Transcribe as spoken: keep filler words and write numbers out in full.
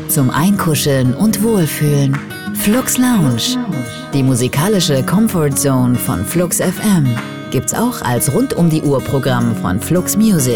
zum Einkuscheln und Wohlfühlen. Flux Lounge, die musikalische Comfort Zone von Flux F M, gibt's auch als Rund-um-die-Uhr-Programm von Flux Music.